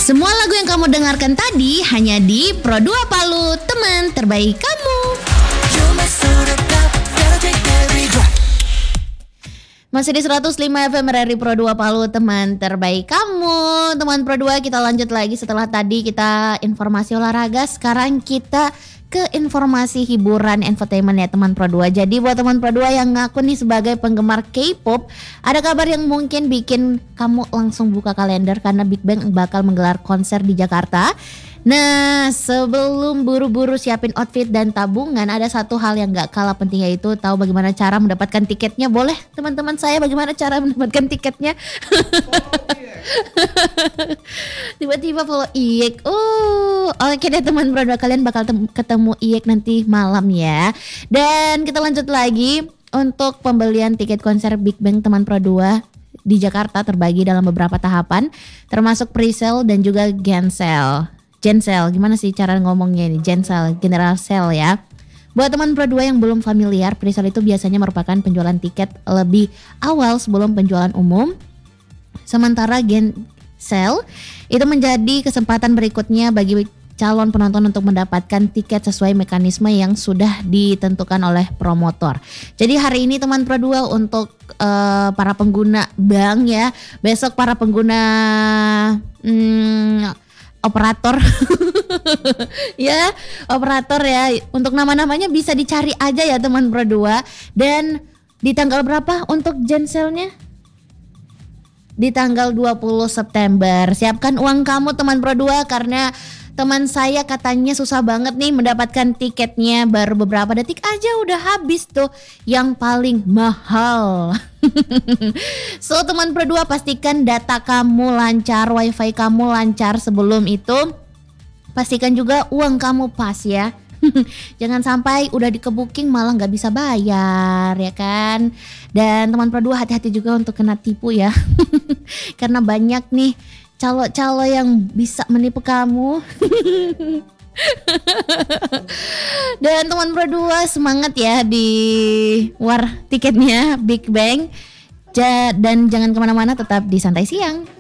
Semua lagu yang kamu dengarkan tadi hanya di Pro2 Palu, teman terbaik kamu. Masih di 105 FM RRI Pro2 Palu, teman terbaik kamu. Teman Pro2, kita lanjut lagi setelah tadi kita informasi olahraga. Sekarang kita ke informasi hiburan entertainment ya teman Pro2. Jadi buat teman Pro2 yang ngaku nih sebagai penggemar K-pop, ada kabar yang mungkin bikin kamu langsung buka kalender karena Big Bang bakal menggelar konser di Jakarta. Nah, sebelum buru-buru siapin outfit dan tabungan, ada satu hal yang gak kalah penting, yaitu tahu bagaimana cara mendapatkan tiketnya. Boleh teman-teman saya bagaimana cara mendapatkan tiketnya? Tiba-tiba follow Iyek. Oke deh teman Pro2, kalian bakal ketemu Iyek nanti malam ya. Dan kita lanjut lagi untuk pembelian tiket konser Big Bang teman Pro2 di Jakarta terbagi dalam beberapa tahapan, termasuk pre-sale dan juga Gensel, gimana sih cara ngomongnya ini? Gensel, General Sale ya. Buat teman Pro2 yang belum familiar, pre-sale itu biasanya merupakan penjualan tiket lebih awal sebelum penjualan umum. Sementara Gensel itu menjadi kesempatan berikutnya bagi calon penonton untuk mendapatkan tiket sesuai mekanisme yang sudah ditentukan oleh promotor. Jadi hari ini teman Pro2 untuk para pengguna bank ya, besok para pengguna operator ya, operator ya. Untuk nama-namanya bisa dicari aja ya teman Pro2. Dan di tanggal berapa untuk Genselnya? Di tanggal 20 September. Siapkan uang kamu teman Pro2, karena teman saya katanya susah banget nih mendapatkan tiketnya. Baru beberapa detik aja udah habis tuh yang paling mahal. So teman Pro2, pastikan data kamu lancar, wifi kamu lancar sebelum itu. Pastikan juga uang kamu pas ya. Jangan sampai udah dike-booking malah gak bisa bayar ya kan. Dan teman Pro2 hati-hati juga untuk kena tipu ya. Karena banyak nih calo-calo yang bisa menipu kamu. Dan teman Pro2 semangat ya di war tiketnya Big Bang. Dan jangan kemana-mana, tetap di Santai Siang.